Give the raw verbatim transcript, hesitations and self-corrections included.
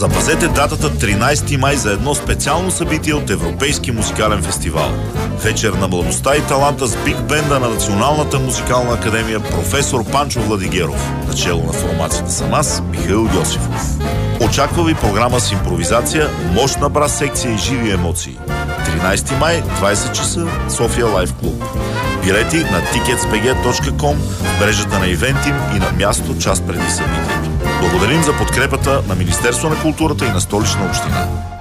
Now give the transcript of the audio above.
Запазете датата тринайсети май за едно специално събитие от Европейски музикален фестивал. Вечер на младостта и таланта с биг бенда на Националната музикална академия професор Панчо Владигеров. Начело на формацията съм аз, Михаил Йосифов. Очаква ви програма с импровизация, мощна брас секция и живи емоции. тринайсети май, двайсет часа, София Лайф Клуб. Билети на тикетс би джи точка ком, в мрежата на Ивентим и на място час преди събитието. Благодарим за подкрепата на Министерство на културата и на Столична община.